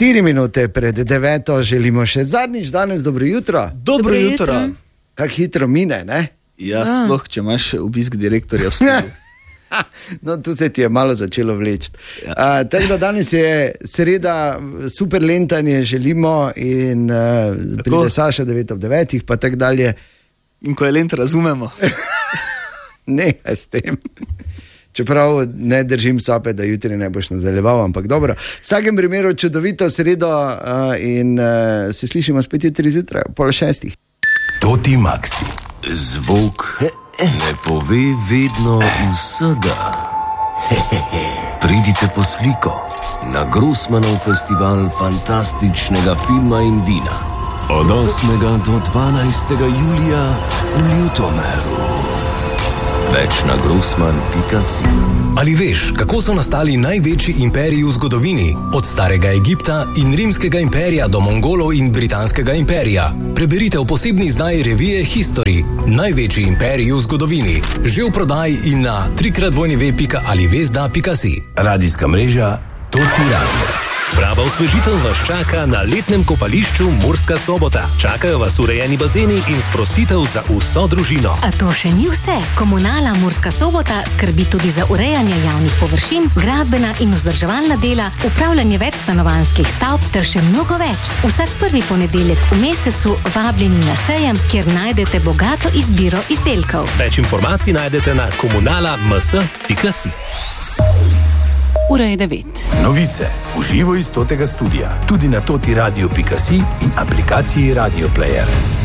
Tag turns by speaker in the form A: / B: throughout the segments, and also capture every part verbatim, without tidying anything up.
A: štiri minute pred deveto želimo še zadnjič danes dobro jutro.
B: Dobro, dobro jutro. jutro.
A: Kako hitro mine, ne?
B: Ja, sploh, če imaš obisk direktorja v studiu.
A: No, tu se ti je malo začelo vleči. Ja. Uh, tako da danes je sreda, super lentanje želimo in uh, pride Saša devet ob devetih, pa tako dalje.
B: In ko je lent, razumemo.
A: Ne, s tem. Čeprav ne držim sape, da jutri ne boš nadaljeval, ampak dobro. V vsakem primeru čudovito sredo uh, in uh, se slišimo spet jutri zjutraj, pol šestih.
C: Toti Maxi. Zvok ne pove vedno vsega. Pridite po sliko na Grossmanov festival fantastičnega filma in vina. Od osmega do dvanajstega julija v Ljutomeru. Več na grossman pika si. Ali veš, kako so nastali največji imperiji v zgodovini? Od starega Egipta in rimskega imperija do Mongolov in britanskega imperija. Preberite v posebni izdaji revije History. Največji imperiji v zgodovini. Že v prodaji in na trikrat dvojni ve pika ali vezda pika si. Radijska mreža Toti Radio. Prava osvežitev vas čaka na letnem kopališču Murska Sobota. Čakajo vas urejeni bazeni in sprostitev za vso družino.
D: A to še ni vse. Komunala Murska Sobota skrbi tudi za urejanje javnih površin, gradbena in vzdrževalna dela, upravljanje večstanovanjskih stavb ter še mnogo več. Vsak prvi ponedeljek v mesecu vabljeni na sejem, kjer najdete bogato izbiro izdelkov.
C: Več informacij najdete na komunala ms pika si.
D: Ura je devet.
E: Novice v živo iz Totega studia, tudi na toti radio pika si in aplikaciji Radio Player.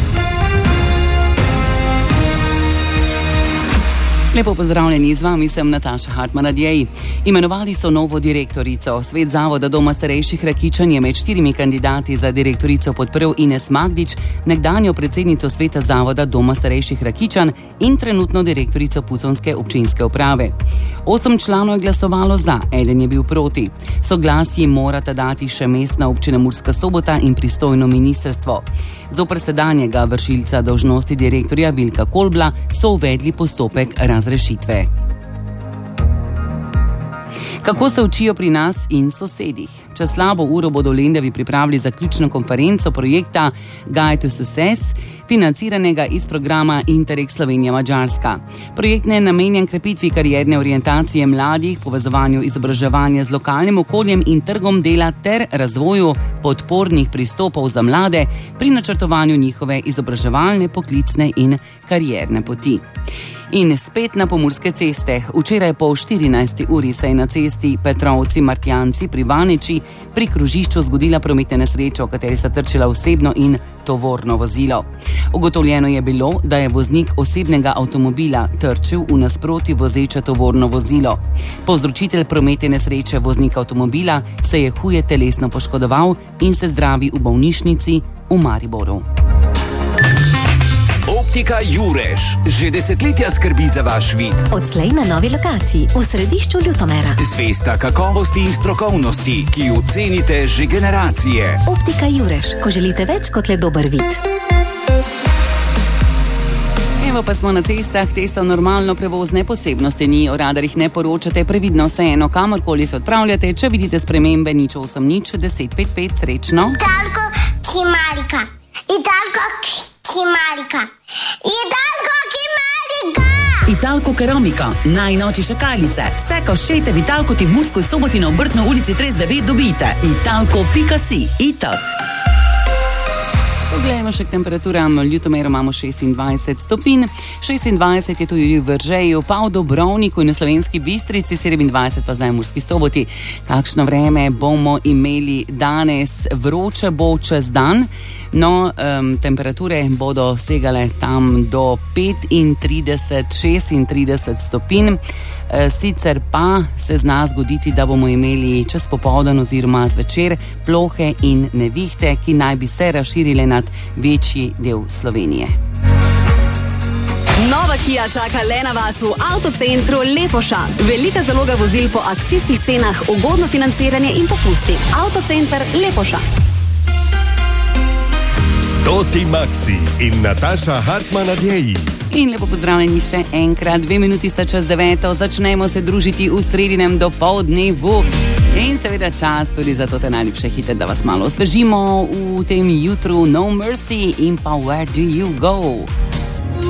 F: Lepo pozdravljeni, z vami sem Nataša Hartmann-Adjeji. Imenovali so novo direktorico. Svet Zavoda Doma starejših Rakičan je med štirimi kandidati za direktorico podprl Ines Magdič, nekdanjo predsednico Sveta Zavoda Doma starejših Rakičan in trenutno direktorico Puconske občinske uprave. Osem članov je glasovalo za, eden je bil proti. Soglasji morata dati še Mestna občina Murska Sobota in pristojno ministrstvo. Zoper sedanjega vršilca dolžnosti direktorja Vilka Kolbla so uvedli postopek razrešitve. Kako se učijo pri nas in sosedih? Čez slabo uro bodo v Lendavi pripravili zaključno konferenco projekta Guide to Success, financiranega iz programa Interreg Slovenija-Madžarska. Projekt je namenjen krepitvi karierne orientacije mladih, povezovanju izobraževanja z lokalnim okoljem in trgom dela ter razvoju podpornih pristopov za mlade pri načrtovanju njihove izobraževalne, poklicne in karierne poti. In spet na Pomurske ceste. Včeraj po štirinajsti uri se je na cesti Petrovci-Martjanci pri Vaniči pri krožišču zgodila prometna nesreča, v kateri sta trčila osebno in tovorno vozilo. Ugotovljeno je bilo, da je voznik osebnega avtomobila trčil v nasproti vozeče tovorno vozilo. Povzročitelj prometne nesreče, voznik avtomobila, se je huje telesno poškodoval in se zdravi v bolnišnici v Mariboru.
G: Optika Jurež že desetletja skrbi za vaš vid.
D: Odslej na novi lokaciji v središču Ljutomera.
G: Zvesta kakovosti in strokovnosti, ki jo cenite že generacije.
D: Optika Jurež, ko želite več kot le dober vid.
F: Evo pa smo na cestah, te so normalno prevozne posebnosti, ni o radarjih ne poročate, previdno vseeno, kamorkoli se odpravljate, če vidite spremembe, nič osem nič deset pet pet, srečno.
H: Italko Kimarika, Italko Kimarika, Italko Kimarika.
I: Italko Keramika, najnovejše šakalice. Vse, ko šejte v Italko, ti v Murskoj Soboti na Obrtno ulici trideset devet dobite. Italko pika si, Itak.
F: Poglejmo še k temperaturam. V Ljutomeru imamo šestindvajset stopinj, šestindvajset je tudi v Veržeju, pa v Dobrovniku in v Slovenski Bistrici, sedemindvajset pa zdaj v Murski Soboti. Kakšno vreme bomo imeli danes? Vroče bo čez dan, no um, temperature bodo segale tam do petintrideset, šestintrideset stopinj. Sicer pa se zna zgoditi, da bomo imeli čez popoldan oziroma zvečer plohe in nevihte, ki naj bi se razširile nad večji del Slovenije.
J: Nova Kia čaka le na vas v avtocentru Lepoša. Velika zaloga vozil po akcijskih cenah, ugodno financiranje in popusti. Avtocenter Lepoša.
C: Toti Maxi in Nataša Hartmann-Adjeji.
F: In lepo pozdravljeni še enkrat, dve minuti sta čez deveto, začnemo se družiti v sredinem dopoldnevu. In seveda čas tudi za to te najljubše hite, da vas malo osvežimo v tem jutru. No Mercy in pa Where Do You Go?